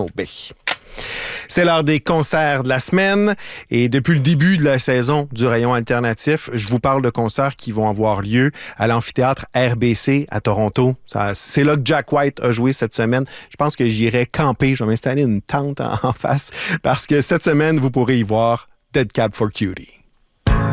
Bay. C'est l'heure des concerts de la semaine et depuis le début de la saison du rayon alternatif, je vous parle de concerts qui vont avoir lieu à l'amphithéâtre RBC à Toronto. C'est là que Jack White a joué cette semaine. Je pense que j'irai camper, je vais m'installer une tente en face parce que cette semaine, vous pourrez y voir Dead Cab for Cutie.